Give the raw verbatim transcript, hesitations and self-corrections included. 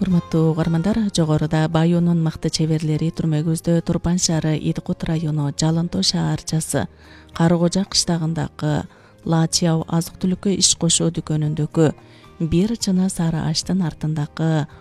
Урматтуу угармандар, жогоруда Байонун мыкты чеберлери Түрмөгүздө Турпан шаары Идикут району Жалынтоо шаарчасы Карыкожа кыштагындагы Лачияу азык түлүккө иш кошуу дүкөнүндөгү бир чына сары аштын артындагы